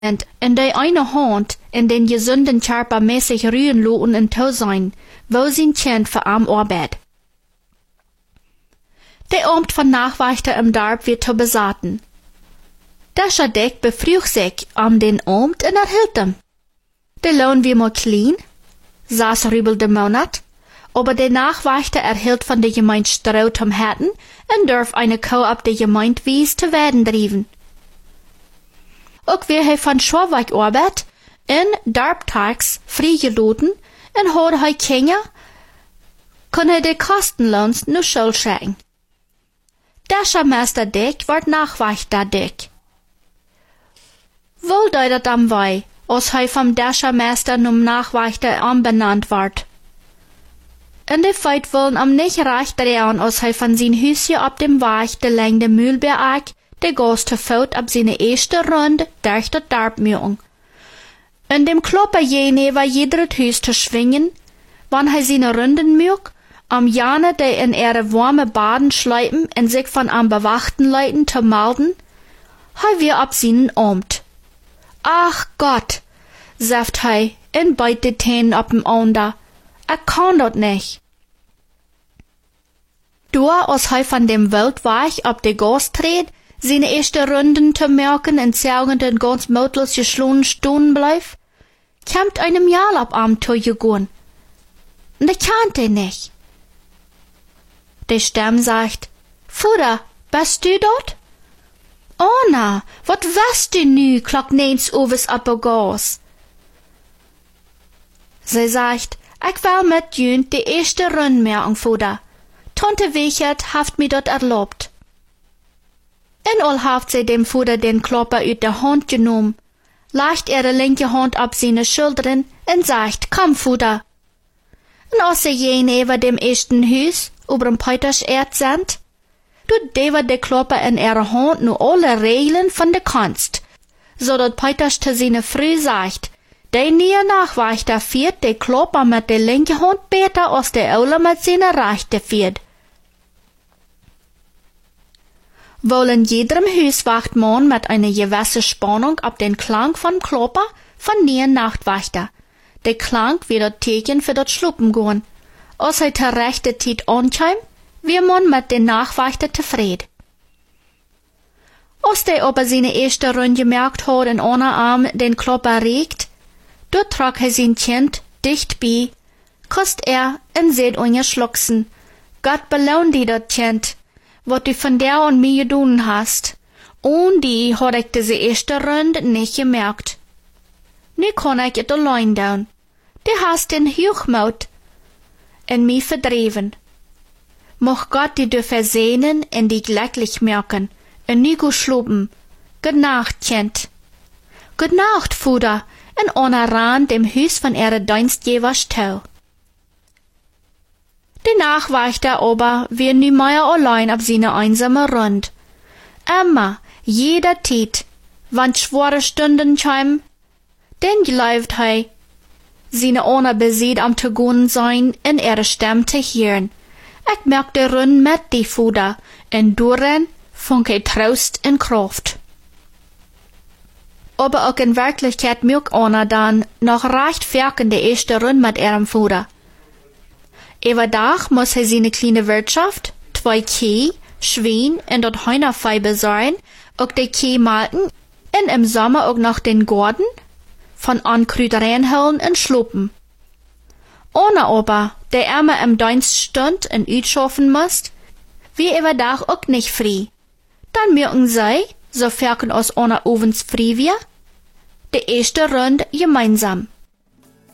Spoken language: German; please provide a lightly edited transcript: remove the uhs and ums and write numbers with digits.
in der eine Hand in den gesunden Körper mäßig rühren loten in to sein, wo sie Kind für am Arbeit. Der Amt von Nachwächter im Darb wird zu besaten. Der Schadeck befrücht sich den Amt und erhielt ihm. Der Lohn wie mal klein, 6 Rubel der Monat, aber der Nachwächter erhielt von der Gemeinde Stroh zum Härten und darf eine Kuh ab der Gemeinde wies zu werden driven. Auch wir haben von Schwarweg Arbeit in Darbtags freigeloten und hat hij Kinder, kann er die Kostenlohns nur Schuld schrecken. Der Schaumeister Dick wird Nachwächter Dick. Wohl deutet am Wei, als hij vom Daschermeister num Nachwächter anbenannt wird. In der Feit wollen am nicht recht drehen, als hij von sein Hüsje ab dem Weg der längde Mühlberg der Gast te voet ab seine erste Runde durch das Darbmühung. In dem Klopper jene war jeder Hüs zu schwingen, wann hij seine Runden mög, am Jane der in ihre warme Baden schleipen und sich von am bewachten Leuten zu melden, hij wir ab seinen Amt. Ach Gott, sagt hij, und beit die Tänen ab dem Ander. Kann dort nicht. Du, als hij von dem Weltweich ab de Gast tret, seine erste Runden zu merken und zeugend und ganz mutlos geschlossen stehen bleif, kommt einem Jahr ab am zu gehen. Und er kannte nicht. Der Stamm sagt, Futter, bist du dort? Oh na, wat weißt du nu, klock neens overs ab o Gas? Sie sagt, ich will mit jün die erste Runde merken, Futter. Tante Wichert haft mir dort erlaubt. In all haft sie dem Futter den Klopper uit der Hand genommen, legt ihre linke Hand ab seine Schultern und sagt, komm, Futter. Und als sie jene über dem ersten Hüs, über dem Peuters Erd sind, tut David der Klopper in ihrer Hand nur alle Regeln von der Kunst, so dat Peuters zu seine Früh sagt, der nie Nachwächter führt der Klopper mit der linken Hand besser als der Ole mit seiner rechten führt. Wohl in jedem Hüs wacht man mit einer gewissen Spannung ab den Klang von Klopper von nie Nachtwächter. Der Klang wird das Teken für das Schluppen gehen. Als er zur rechten Zeit ankommt, wird man mit den Nachwächter zufrieden. Als der aber seine erste Runde gemerkt hat und einer Arm den Klopper regt, dort trug er sein Kind dicht bei, kostet er und seht schlucksen. Gott belohnt dir das Kind, wat du von der und mir gedoen hast. Und die hat ich diese erste Runde nicht gemerkt. Nu kann ich es allein tun. Du hast den Hochmut in mir verdreven. Moch Gott die du versehnen und die glücklich merken, und nie go schlupen. Gute Nacht, Kind. Gute Nacht, Futter, und einer ran dem Hüs von ihrer Dienstgeber stau. Der Nachwächter aber wir nie mehr allein auf seine einsame Rund. Immer, jeder Tit, wann schwere Stunden kämen, den glaubt hei, seine Ohne besieht am zu gehen sein, in ihre Stimme zu hören. Ich merk der Rund mit die Fuder, und duren funk Trost und Kraft. Aber auch in Wirklichkeit merk einer dann noch recht ferken die erste Rund mit ihrem Fuder. Überdach muss er seine kleine Wirtschaft, 2 Kühe, Schwein und dort Hühnervieh besorgen, auch die Kühe malten und im Sommer auch noch den Garten von Ankräutereien holen und schluppen. Ohne aber, der immer im Dienst stund und utschaffen musst, wie überdach auch nicht frei. Dann merken sie, so ferken aus einer Ovens frei wir, die erste Runde gemeinsam.